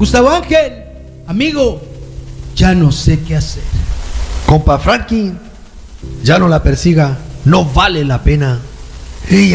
Gustavo Ángel, amigo, ya no sé qué hacer. Compa Frankie, ya no la persiga, no vale la pena.